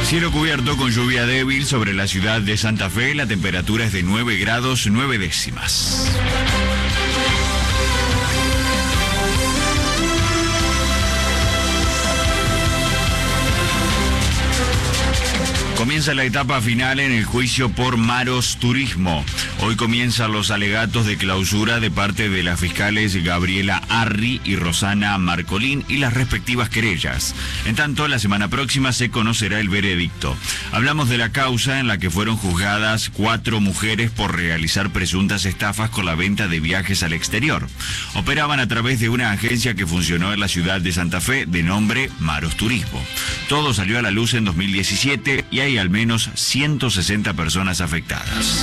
Cielo cubierto con lluvia débil sobre la ciudad de Santa Fe. La temperatura es de 9 grados 9 décimas. Comienza la etapa final en el juicio por Maros Turismo. Hoy comienzan los alegatos de clausura de parte de las fiscales Gabriela Arri y Rosana Marcolín y las respectivas querellas. En tanto, la semana próxima se conocerá el veredicto. Hablamos de la causa en la que fueron juzgadas 4 mujeres por realizar presuntas estafas con la venta de viajes al exterior. Operaban a través de una agencia que funcionó en la ciudad de Santa Fe de nombre Maros Turismo. Todo salió a la luz en 2017 y hay al menos 160 personas afectadas.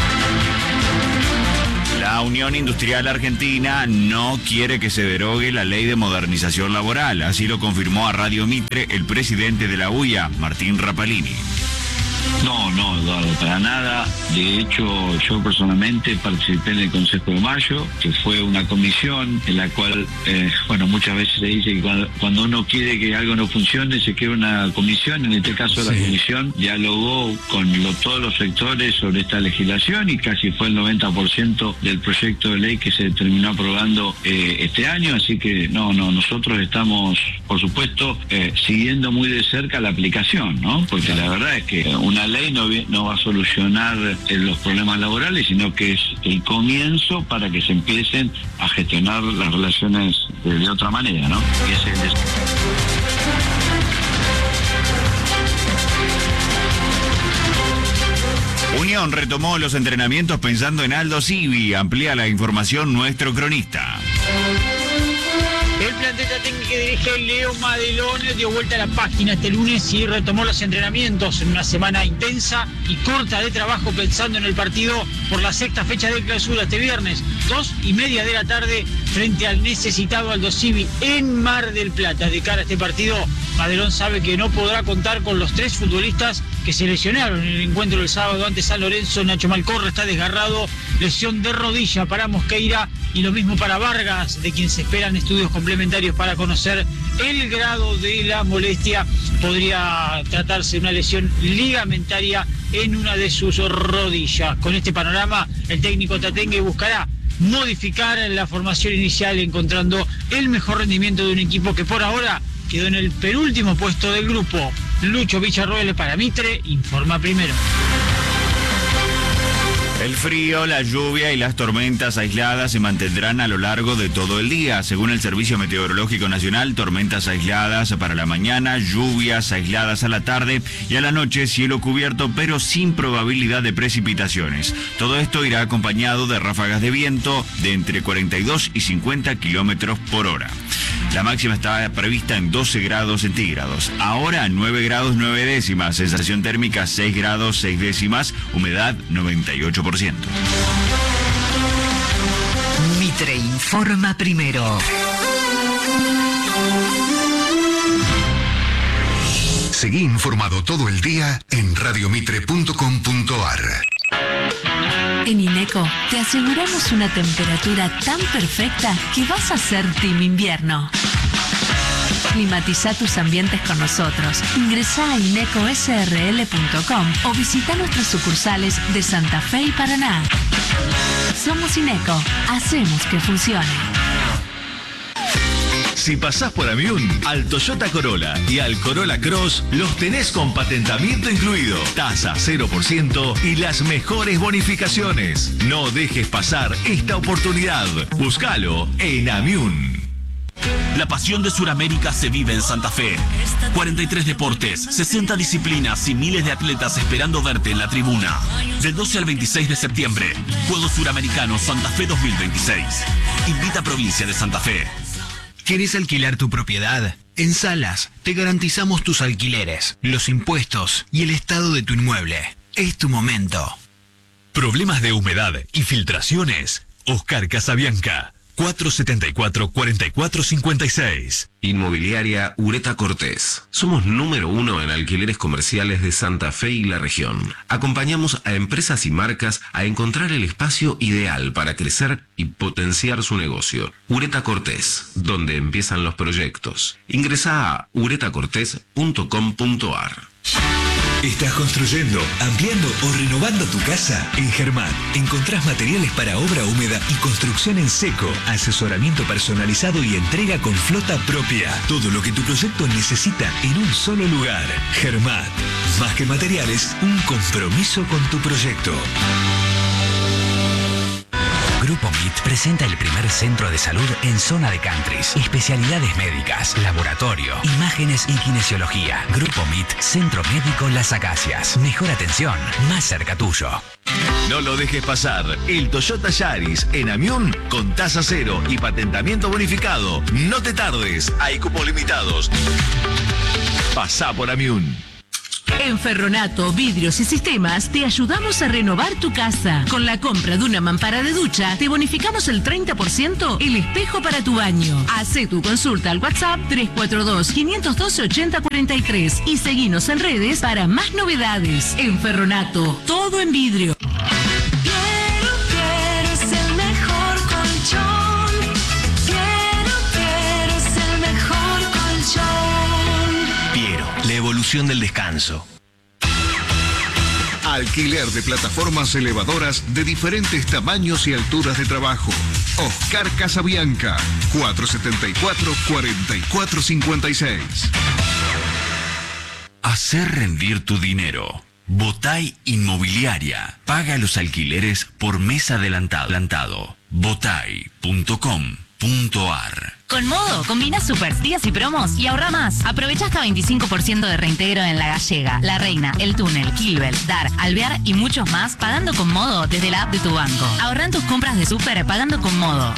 La Unión Industrial Argentina no quiere que se derogue la ley de modernización laboral. Así lo confirmó a Radio Mitre el presidente de la UIA, Martín Rapalini. No, Eduardo, para nada. De hecho, yo personalmente participé en el Consejo de Mayo, que fue una comisión en la cual, muchas veces se dice que cuando uno quiere que algo no funcione, se crea una comisión. En este caso, la comisión dialogó con todos los sectores sobre esta legislación y casi fue el 90% del proyecto de ley que se terminó aprobando este año. Así que, nosotros estamos, por supuesto, siguiendo muy de cerca la aplicación, ¿no? Porque la verdad es que una ley no va a solucionar los problemas laborales, sino que es el comienzo para que se empiecen a gestionar las relaciones de otra manera, ¿no? Y ese es Unión retomó los entrenamientos pensando en Aldo Civi. Amplía la información nuestro cronista. El plantel técnico que dirige Leo Madelón dio vuelta a la página este lunes y retomó los entrenamientos en una semana intensa y corta de trabajo pensando en el partido por la 6ª fecha de clausura este viernes, 2:30 de la tarde, frente al necesitado Aldo Civi en Mar del Plata. De cara a este partido, Madelón sabe que no podrá contar con los 3 futbolistas que se lesionaron en el encuentro del sábado ante San Lorenzo. Nacho Malcorra está desgarrado, lesión de rodilla para Mosqueira y lo mismo para Vargas, de quien se esperan estudios complementarios para conocer el grado de la molestia. Podría tratarse de una lesión ligamentaria en una de sus rodillas. Con este panorama, el técnico tatengue buscará modificar la formación inicial, encontrando el mejor rendimiento de un equipo que por ahora quedó en el penúltimo puesto del grupo. Lucho Villarroel para Mitre, informa primero. El frío, la lluvia y las tormentas aisladas se mantendrán a lo largo de todo el día. Según el Servicio Meteorológico Nacional, tormentas aisladas para la mañana, lluvias aisladas a la tarde y a la noche, cielo cubierto pero sin probabilidad de precipitaciones. Todo esto irá acompañado de ráfagas de viento de entre 42 y 50 kilómetros por hora. La máxima está prevista en 12 grados centígrados. Ahora 9 grados 9 décimas, sensación térmica 6 grados 6 décimas, humedad 98%. Mitre informa primero. Seguí informado todo el día en radiomitre.com.ar. En Ineco te aseguramos una temperatura tan perfecta que vas a ser team invierno. Climatiza tus ambientes con nosotros. Ingresá a inecosrl.com o visita nuestras sucursales de Santa Fe y Paraná. Somos Ineco, hacemos que funcione. Si pasás por Amiún, al Toyota Corolla y al Corolla Cross los tenés con patentamiento incluido, tasa 0% y las mejores bonificaciones. No dejes pasar esta oportunidad. Búscalo en Amiún. La pasión de Sudamérica se vive en Santa Fe. 43 deportes, 60 disciplinas y miles de atletas esperando verte en la tribuna. Del 12 al 26 de septiembre, Juegos Suramericanos Santa Fe 2026. Invita a Provincia de Santa Fe. ¿Quieres alquilar tu propiedad? En Salas te garantizamos tus alquileres, los impuestos y el estado de tu inmueble. Es tu momento. Problemas de humedad y filtraciones. Oscar Casabianca. 474-4456. Inmobiliaria Ureta Cortés. Somos número 1 en alquileres comerciales de Santa Fe y la región. Acompañamos a empresas y marcas a encontrar el espacio ideal para crecer y potenciar su negocio. Ureta Cortés, donde empiezan los proyectos. Ingresá a uretacortés.com.ar. ¿Estás construyendo, ampliando o renovando tu casa? En Germán encontrás materiales para obra húmeda y construcción en seco, asesoramiento personalizado y entrega con flota propia. Todo lo que tu proyecto necesita en un solo lugar. Germán, más que materiales, un compromiso con tu proyecto. Grupo MIT presenta el primer centro de salud en zona de countries. Especialidades médicas, laboratorio, imágenes y kinesiología. Grupo MIT, Centro Médico Las Acacias. Mejor atención, más cerca tuyo. No lo dejes pasar. El Toyota Yaris en Amiún con tasa cero y patentamiento bonificado. No te tardes. Hay cupos limitados. Pasá por Amiún. En Ferronato, Vidrios y Sistemas te ayudamos a renovar tu casa. Con la compra de una mampara de ducha, te bonificamos el 30% el espejo para tu baño. Hacé tu consulta al WhatsApp 342-512-8043 y seguinos en redes para más novedades. En Ferronato, todo en vidrio. Piero es el mejor colchón. Piero es el mejor colchón. Piero, la evolución del descanso. Alquiler de plataformas elevadoras de diferentes tamaños y alturas de trabajo. Oscar Casabianca, 474-4456. Hacer rendir tu dinero. Botay Inmobiliaria. Paga los alquileres por mes adelantado. Botay.com.ar. Con Modo, combina super días y promos y ahorra más. Aprovecha hasta 25% de reintegro en La Gallega, La Reina, El Túnel, Kilbel, Dar, Alvear y muchos más pagando con Modo desde la app de tu banco. Ahorra en tus compras de súper pagando con Modo.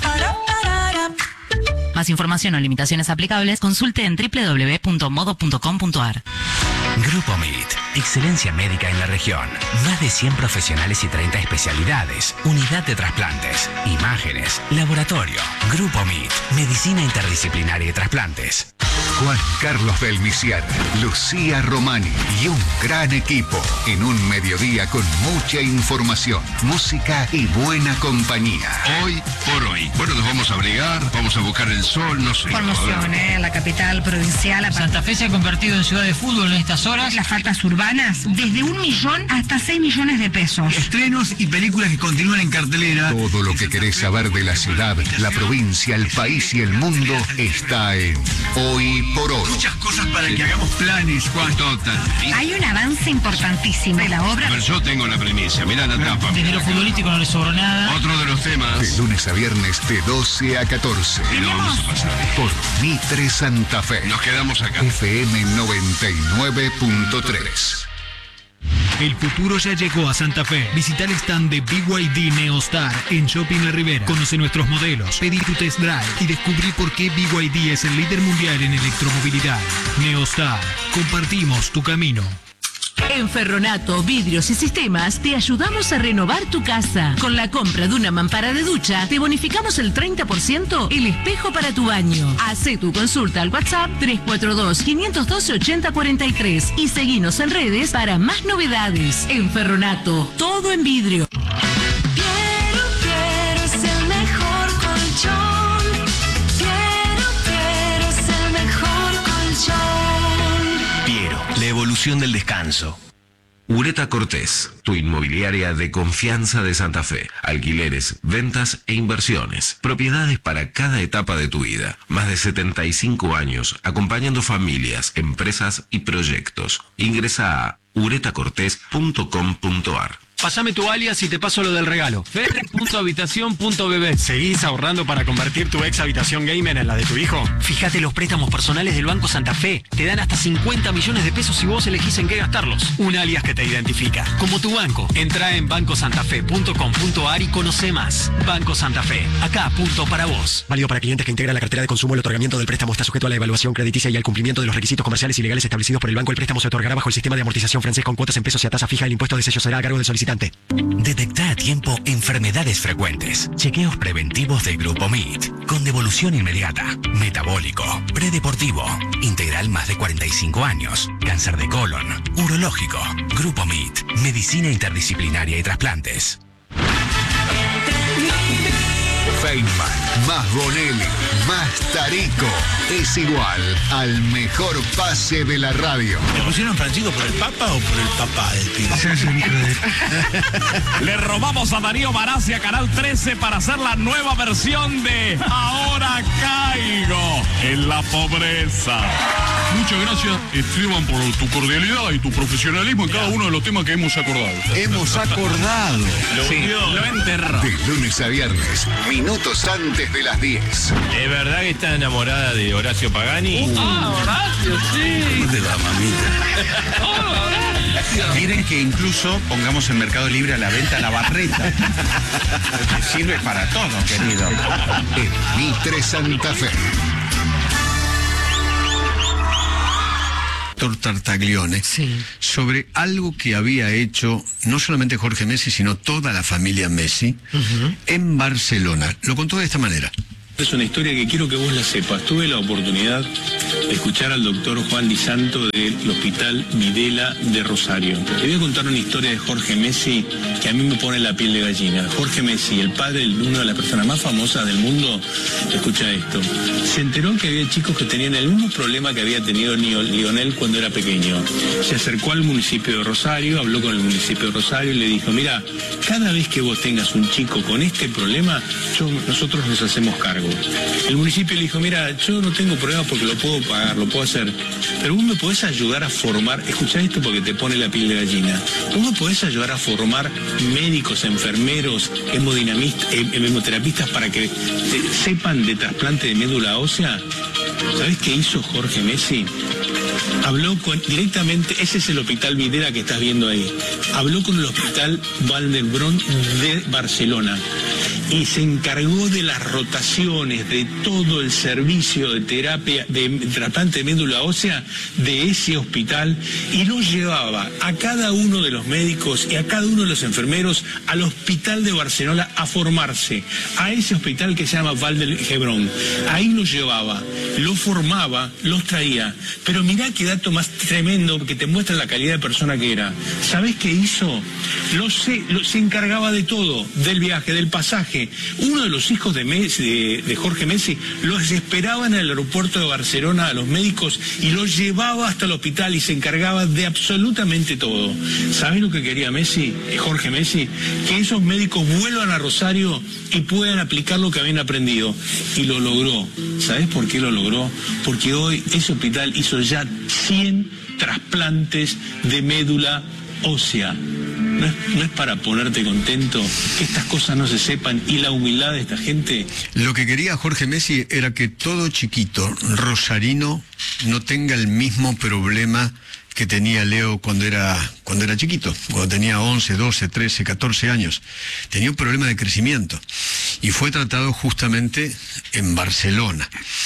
Más información o limitaciones aplicables, consulte en www.modo.com.ar. Grupo MIT, excelencia médica en la región. Más de 100 profesionales y 30 especialidades. Unidad de trasplantes, imágenes, laboratorio. Grupo MIT, medicina interdisciplinaria y trasplantes. Juan Carlos del Misiar, Lucía Romani y un gran equipo en un mediodía con mucha información, música y buena compañía. Hoy por hoy. Bueno, nos vamos a abrigar, vamos a buscar el sol, no sé. Conmoción, la capital provincial. Santa Fe se ha convertido en ciudad de fútbol en estas horas. Las faltas urbanas, desde 1 millón hasta 6 millones de pesos. Estrenos y películas que continúan en cartelera. Todo lo que querés saber de la ciudad, la provincia, el país y el mundo está en Hoy por Hoy. Muchas cosas para que hagamos planes, Juan. Total. Hay un avance importantísimo de la obra. A ver, yo tengo la premisa, mirá la tapa. Desde lo futbolístico no le sobró nada. Otro de los temas. De lunes a viernes de 12 a 14. Y lo vamos a pasar bien. Por Mitre Santa Fe. Nos quedamos acá. FM 99.3. El futuro ya llegó a Santa Fe. Visita el stand de BYD Neostar en Shopping La Ribera. Conoce nuestros modelos, pedí tu test drive y descubrí por qué BYD es el líder mundial en electromovilidad. Neostar, compartimos tu camino. En Ferronato, Vidrios y Sistemas te ayudamos a renovar tu casa. Con la compra de una mampara de ducha, te bonificamos el 30% el espejo para tu baño. Hacé tu consulta al WhatsApp 342-512-8043 y seguinos en redes para más novedades. En Ferronato, todo en vidrio. Piero es el mejor colchón. Piero es el mejor colchón. Piero, la evolución del descanso. Ureta Cortés, tu inmobiliaria de confianza de Santa Fe. Alquileres, ventas e inversiones. Propiedades para cada etapa de tu vida. Más de 75 años acompañando familias, empresas y proyectos. Ingresa a uretacortés.com.ar. Pásame tu alias y te paso lo del regalo. Fer.habitación.bb. ¿Seguís ahorrando para convertir tu ex habitación gamer en la de tu hijo? Fíjate los préstamos personales del Banco Santa Fe. Te dan hasta 50 millones de pesos si vos elegís en qué gastarlos. Un alias que te identifica. Como tu banco. Entra en bancosantafe.com.ar y conoce más. Banco Santa Fe. Acá, punto para vos. Válido para clientes que integran la cartera de consumo. El otorgamiento del préstamo está sujeto a la evaluación crediticia y al cumplimiento de los requisitos comerciales y legales establecidos por el banco. El préstamo se otorgará bajo el sistema de amortización francés con cuotas en pesos y a tasa fija. El impuesto de sello será a cargo del solicitante. Detecta a tiempo enfermedades frecuentes. Chequeos preventivos de Grupo MIT. Con devolución inmediata. Metabólico. Predeportivo. Integral más de 45 años. Cáncer de colon. Urológico. Grupo MIT. Medicina interdisciplinaria y trasplantes. Entre mi Feynman, más Bonelli, más Tarico. Es igual al mejor pase de la radio. ¿Le pusieron Francisco por el Papa o por el papá del pibe? Le robamos a Darío Marazzi a Canal 13 para hacer la nueva versión de Ahora Caigo en la Pobreza. Muchas gracias, Esteban, por tu cordialidad y tu profesionalismo en cada uno de los temas que hemos acordado. Hemos acordado. Lo enterró. De lunes a viernes, minutos antes de las 10. ¿Es verdad que está enamorada de Horacio Pagani? Horacio, sí. ¿Dónde va, mamita? Quieren que incluso pongamos en Mercado Libre a la venta la barreta. Porque sirve para todo, querido. En Mitre Santa Fe. Tartaglione, sobre algo que había hecho no solamente Jorge Messi, sino toda la familia Messi en Barcelona. Lo contó de esta manera. Es una historia que quiero que vos la sepas. Tuve la oportunidad de escuchar al doctor Juan Di Santo del Hospital Videla de Rosario. Te voy a contar una historia de Jorge Messi que a mí me pone la piel de gallina. Jorge Messi, el padre de una de las personas más famosas del mundo, escucha esto. Se enteró que había chicos que tenían el mismo problema que había tenido Lionel cuando era pequeño. Se acercó al municipio de Rosario, habló con el municipio de Rosario y le dijo, mira, cada vez que vos tengas un chico con este problema, nosotros nos hacemos cargo. El municipio le dijo, mira, yo no tengo problema porque lo puedo pagar, lo puedo hacer, pero vos me podés ayudar a formar, escuchá esto porque te pone la piel de gallina, vos me podés ayudar a formar médicos, enfermeros, hemoterapistas para que sepan de trasplante de médula ósea. ¿Sabés qué hizo Jorge Messi? Habló directamente, ese es el Hospital Videla que estás viendo ahí, habló con el Hospital Vall d'Hebron de Barcelona y se encargó de las rotaciones, de todo el servicio de terapia, de trasplante de médula ósea de ese hospital y lo llevaba a cada uno de los médicos y a cada uno de los enfermeros al Hospital de Barcelona a formarse, a ese hospital que se llama Vall d'Hebron. Ahí los llevaba, los formaba, los traía. Pero mirá qué dato más tremendo que te muestra la calidad de persona que era. ¿Sabés qué hizo? Se encargaba de todo, del viaje, del pasaje. Uno de los hijos de Messi, de Jorge Messi, los esperaba en el aeropuerto de Barcelona a los médicos y los llevaba hasta el hospital y se encargaba de absolutamente todo. ¿Sabés lo que quería Messi, Jorge Messi? Que esos médicos vuelvan a Rosario y puedan aplicar lo que habían aprendido. Y lo logró. ¿Sabés por qué lo logró? Porque hoy ese hospital hizo ya 100 trasplantes de médula ósea. ¿No es para ponerte contento que estas cosas no se sepan y la humildad de esta gente? Lo que quería Jorge Messi era que todo chiquito rosarino no tenga el mismo problema que tenía Leo cuando era chiquito, cuando tenía 11, 12, 13, 14 años. Tenía un problema de crecimiento y fue tratado justamente en Barcelona.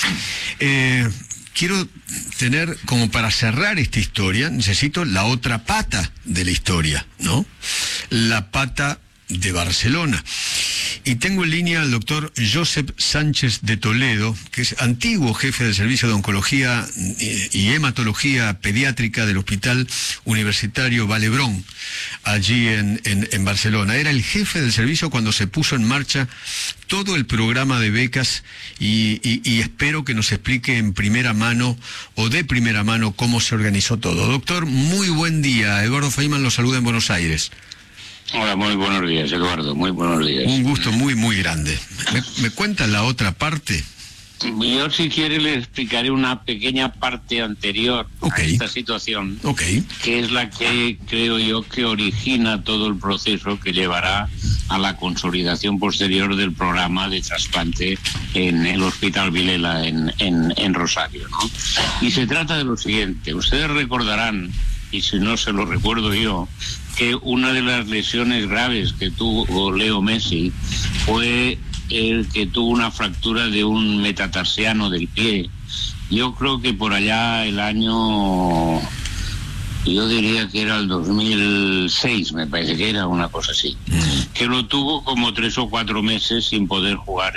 Quiero tener, como para cerrar esta historia, necesito la otra pata de la historia, ¿no? La pata de Barcelona. Y tengo en línea al doctor Josep Sánchez de Toledo, que es antiguo jefe del Servicio de Oncología y Hematología Pediátrica del Hospital Universitario Vall d'Hebron, allí en Barcelona. Era el jefe del servicio cuando se puso en marcha todo el programa de becas y espero que nos explique en primera mano o de primera mano cómo se organizó todo. Doctor, muy buen día. Eduardo Feynman lo saluda en Buenos Aires. Hola, muy buenos días, Eduardo, muy buenos días. Un gusto muy, muy grande. ¿Me cuenta la otra parte? Yo, si quiere, le explicaré una pequeña parte anterior a esta situación, que es la que creo yo que origina todo el proceso que llevará a la consolidación posterior del programa de trasplante en el Hospital Vilela en Rosario, ¿no? Y se trata de lo siguiente, ustedes recordarán, y si no se lo recuerdo yo, que una de las lesiones graves que tuvo Leo Messi fue el que tuvo una fractura de un metatarsiano del pie. Yo creo que por allá el año, yo diría que era el 2006, me parece que era una cosa así, que lo tuvo como 3 o 4 meses sin poder jugar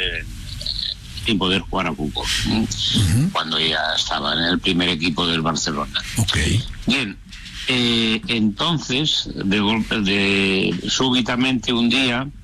a fútbol, cuando ya estaba en el primer equipo del Barcelona. Bien. Entonces, súbitamente un día,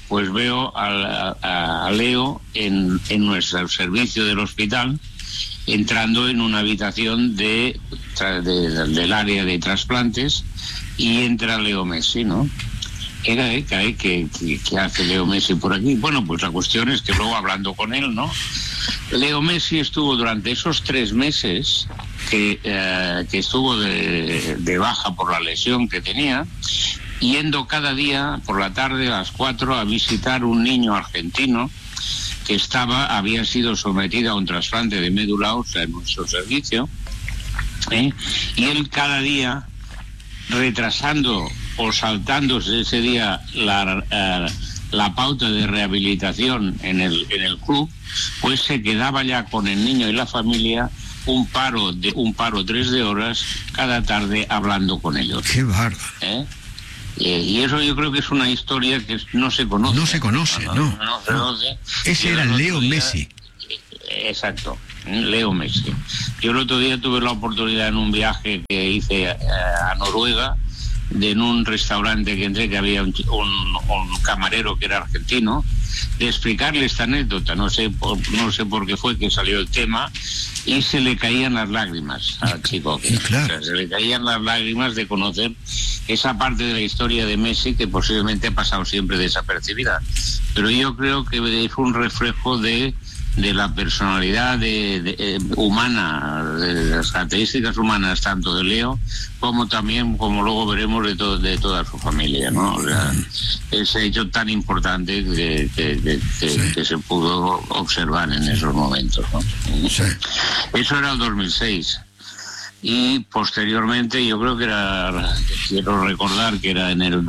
pues veo a Leo en nuestro servicio del hospital, entrando en una habitación del área de trasplantes, y entra Leo Messi, ¿no? ¿Qué hace Leo Messi por aquí? Bueno, pues la cuestión es que luego, hablando con él, ¿no? Leo Messi estuvo durante esos 3 meses que estuvo de baja por la lesión que tenía, yendo cada día por la tarde a las 4 a visitar un niño argentino que había sido sometido a un trasplante de médula ósea en nuestro servicio, y él cada día, retrasando o saltándose ese día la pauta de rehabilitación en el club, pues se quedaba ya con el niño y la familia un paro 3 de horas cada tarde hablando con ellos. ¡Qué bárbaro! Y eso yo creo que es una historia que no se conoce. No se conoce, no. Ese era Leo Messi. Exacto, Leo Messi. Yo el otro día tuve la oportunidad, en un viaje que hice a Noruega, en un restaurante que entré, que había un camarero que era argentino, de explicarle esta anécdota. No sé por qué fue que salió el tema, y se le caían las lágrimas al chico. Claro. O sea, se le caían las lágrimas de conocer esa parte de la historia de Messi que posiblemente ha pasado siempre desapercibida. Pero yo creo que es un reflejo de la personalidad humana, de las características humanas, tanto de Leo como también, como luego veremos, de toda su familia, ¿no? O sea, ese hecho tan importante que se pudo observar en esos momentos, ¿no? Sí. Eso era el 2006. Y posteriormente, yo creo que quiero recordar que era en el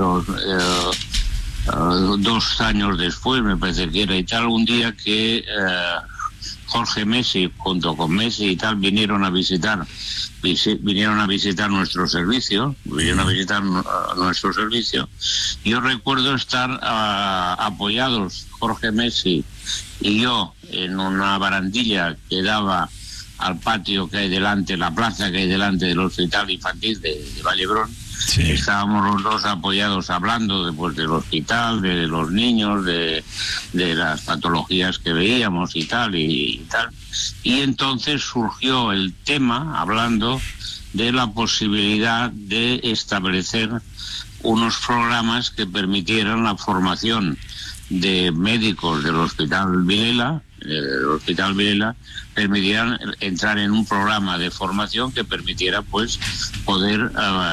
2 años después, me parece que era, y tal, un día que Jorge Messi, junto con Messi y tal, vinieron a visitar nuestro servicio. Yo recuerdo estar apoyados, Jorge Messi y yo, en una barandilla que daba al patio que hay delante, la plaza que hay delante del Hospital Infantil de Vallebrón. Sí. Estábamos los dos apoyados hablando del hospital, de los niños, de las patologías que veíamos y tal. Y entonces surgió el tema, hablando de la posibilidad de establecer unos programas que permitieran la formación de médicos del Hospital Vilela, permitieran entrar en un programa de formación que permitiera, pues, poder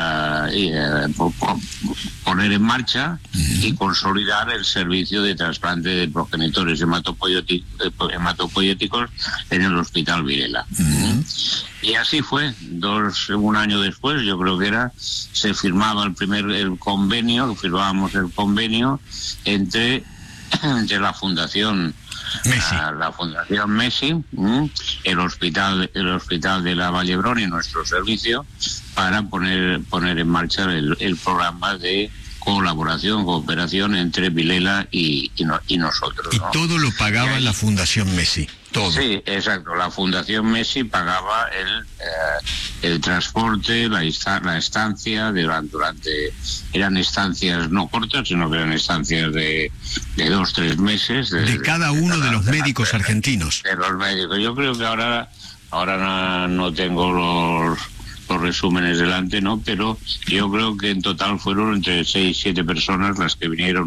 poner en marcha y consolidar el servicio de trasplante de progenitores hematopoyéticos en el Hospital Vilela. Y así fue. Un año después, yo creo que se firmaba firmábamos el convenio entre la Fundación Messi, el hospital de la Vallebrón y nuestro servicio, para poner en marcha el programa de cooperación entre Vilela y nosotros, ¿no? Y todo lo pagaba la Fundación Messi. Todo. Sí, exacto. La Fundación Messi pagaba el transporte, la estancia eran estancias no cortas, sino que eran estancias de 2-3 meses. De cada uno de los médicos argentinos. De los médicos. Yo creo que ahora no tengo los resúmenes delante, ¿no? Pero yo creo que en total fueron entre 6 y 7 personas las que vinieron,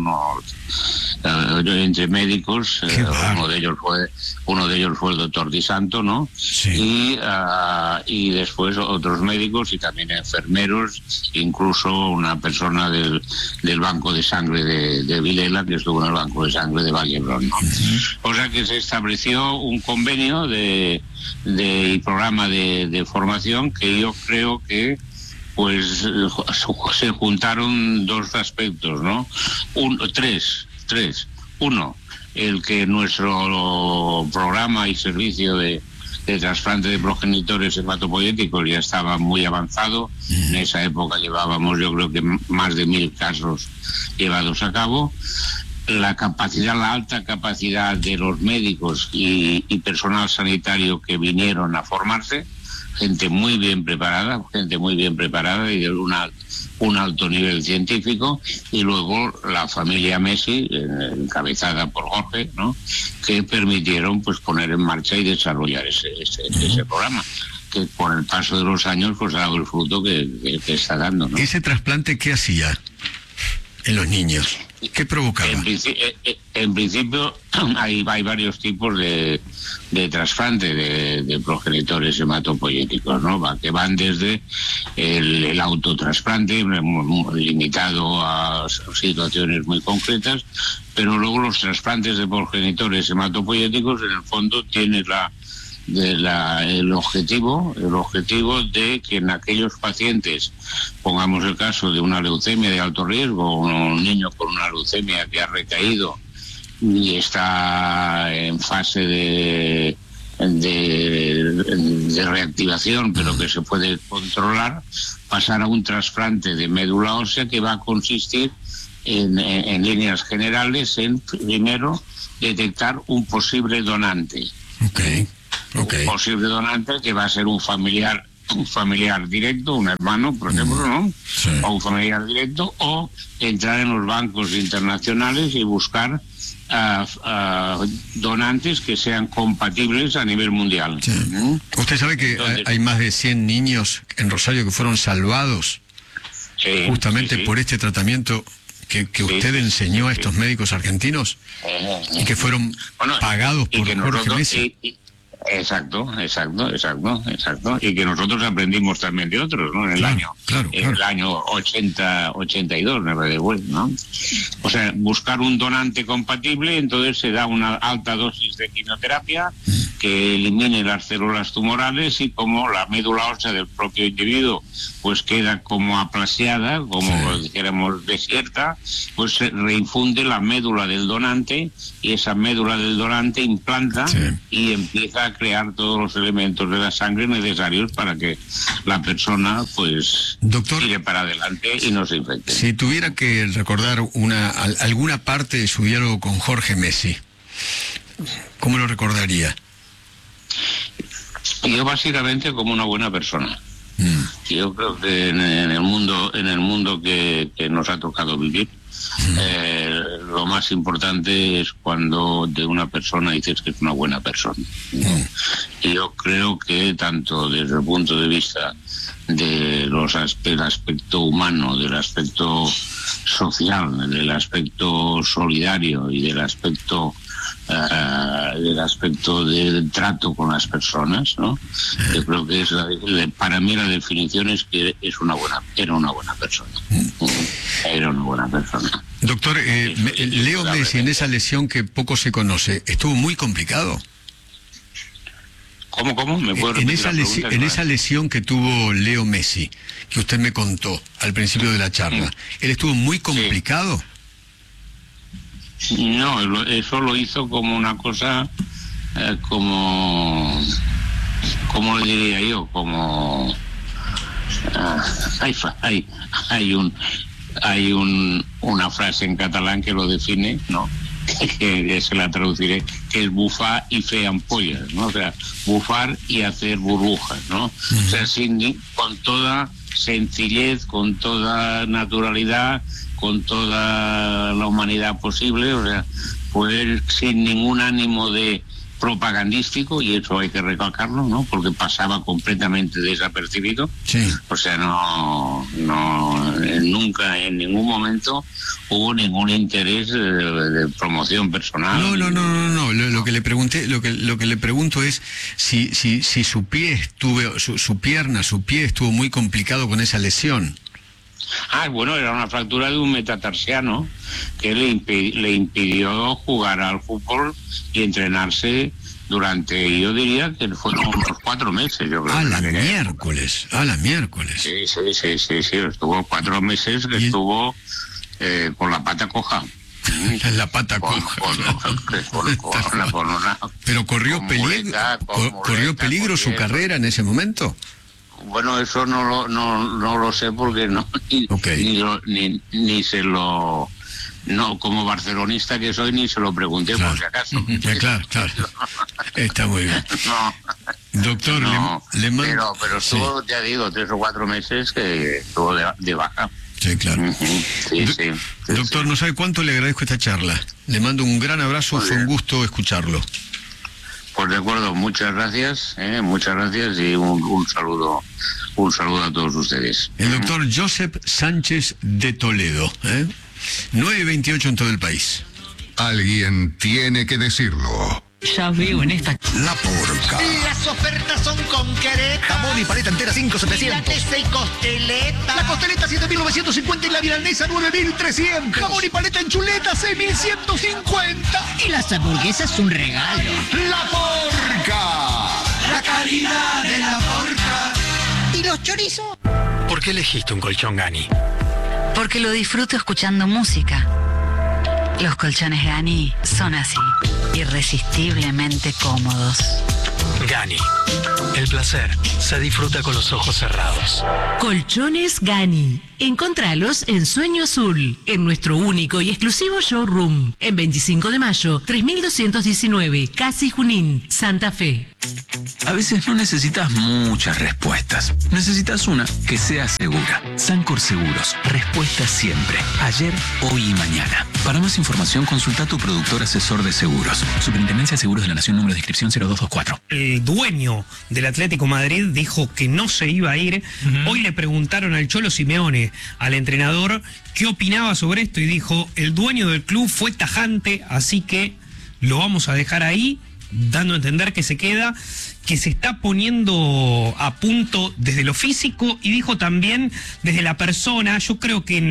entre médicos. Uno de ellos fue el doctor Di Santo, ¿no? Sí. Y después otros médicos y también enfermeros, incluso una persona del banco de sangre de Vilela, que estuvo en el banco de sangre de Vallebrón, ¿no? O sea que se estableció un convenio de programa de formación que yo creo que, pues, se juntaron 2 aspectos, ¿no? Tres. Uno, el que nuestro programa y servicio de trasplante de progenitores hematopoyéticos ya estaba muy avanzado. En esa época llevábamos, yo creo que más de 1000 casos llevados a cabo. La alta capacidad de los médicos y personal sanitario que vinieron a formarse gente muy bien preparada y de un alto nivel científico, y luego la familia Messi, encabezada por Jorge, ¿no?, que permitieron pues poner en marcha y desarrollar ese programa, que con el paso de los años pues ha dado el fruto que está dando, ¿no? ¿Ese trasplante qué hacía en los niños? ¿Qué provocaba? En principio hay varios tipos de trasplante de progenitores hematopoyéticos, ¿no? Que van desde el autotrasplante, limitado a situaciones muy concretas, pero luego los trasplantes de progenitores hematopoyéticos en el fondo tienen el objetivo de que en aquellos pacientes, pongamos el caso de una leucemia de alto riesgo, un niño con una leucemia que ha recaído y está en fase de reactivación, pero que se puede controlar, pasar a un trasplante de médula ósea que va a consistir en líneas generales en, primero, detectar un posible donante. Un posible donante que va a ser un familiar directo, un hermano, por ejemplo, ¿no? Sí. O un familiar directo, o entrar en los bancos internacionales y buscar donantes que sean compatibles a nivel mundial. Sí. Usted sabe que hay más de 100 niños en Rosario que fueron salvados justamente por este tratamiento que usted enseñó a estos médicos argentinos y que fueron pagados por Jorge Messi. Exacto. Y que nosotros aprendimos también de otros, ¿no? En el año 82, ¿no? O sea, buscar un donante compatible, entonces se da una alta dosis de quimioterapia que elimine las células tumorales, y como la médula ósea del propio individuo pues queda como aplasiada, como dijéramos desierta, pues se reinfunde la médula del donante, y esa médula del donante implanta y empieza a crear todos los elementos de la sangre necesarios para que la persona pues tire para adelante y no se infecte. Si tuviera que recordar alguna parte de su diálogo con Jorge Messi, ¿cómo lo recordaría? Yo básicamente como una buena persona. Yo creo que en el mundo que nos ha tocado vivir, lo más importante es cuando de una persona dices que es una buena persona. Y yo creo que tanto desde el punto de vista del aspecto humano, del aspecto social, del aspecto solidario y del aspecto del trato con las personas, ¿no? Yo creo que para mí la definición es que era una buena persona. Era una buena persona. Doctor, Leo Messi, en esa lesión que poco se conoce, ¿estuvo muy complicado? ¿Cómo? ¿Me puede repetir en esa lesión que tuvo Leo Messi, que usted me contó al principio de la charla, ¿él estuvo muy complicado? No, eso lo hizo como una cosa, ¿cómo le diría yo? Como hay una frase en catalán que lo define, ¿no? Que se la traduciré, que es bufar y fer ampollas, ¿no? O sea, bufar y hacer burbujas, ¿no? O sea, con toda sencillez, con toda naturalidad, con toda la humanidad posible, o sea, pues sin ningún ánimo de propagandístico, y eso hay que recalcarlo, ¿no? Porque pasaba completamente desapercibido. O sea, nunca, en ningún momento hubo ningún interés de promoción personal. No. Lo que le pregunto es si su pie su pierna estuvo muy complicado con esa lesión. Bueno, era una fractura de un metatarsiano que le impidió jugar al fútbol y entrenarse durante, yo diría que fueron unos 4 meses, yo creo. A la miércoles. Sí, estuvo 4 meses que estuvo con la pata coja. La pata coja. Pero corrió peligro su carrera en ese momento. Bueno, eso no lo sé porque ni se lo... No, como barcelonista que soy, ni se lo pregunté por si acaso. Claro. Está muy bien. Doctor, No, le mando... pero estuvo, ya digo, 3 o 4 meses que estuvo de baja. Sí, claro. Sí. Doctor, no sabe cuánto le agradezco esta charla. Le mando un gran abrazo, fue un gusto escucharlo. Pues de acuerdo, muchas gracias y un saludo a todos ustedes. El doctor Josep Sánchez de Toledo, 9:28 en todo el país. Alguien tiene que decirlo. Ya veo en esta... La Porca. Las ofertas son con quereta. Jamón y paleta entera 5,700. Milanesa y costeleta. La costeleta 7.950 y la milanesa 9.300. Jamón y paleta en chuleta 6.150. Y las hamburguesas un regalo. La Porca. La calidad de la porca. ¿Y los chorizos? ¿Por qué elegiste un colchón Gani? Porque lo disfruto escuchando música. Los colchones Gani son así, irresistiblemente cómodos. Gani. El placer se disfruta con los ojos cerrados. Colchones Gani. Encontralos en Sueño Azul, en nuestro único y exclusivo showroom, en 25 de mayo, 3219, Casi Junín, Santa Fe. A veces no necesitas muchas respuestas. Necesitas una que sea segura. Sancor Seguros. Respuesta siempre. Ayer, hoy y mañana. Para más información, consulta a tu productor asesor de seguros. Superintendencia de Seguros de la Nación, número de inscripción 0224. El dueño del Atlético Madrid dijo que no se iba a ir. Hoy le preguntaron al Cholo Simeone, al entrenador, qué opinaba sobre esto y dijo, el dueño del club fue tajante, así que lo vamos a dejar ahí, dando a entender que se queda, que se está poniendo a punto desde lo físico y dijo también desde la persona. Yo creo que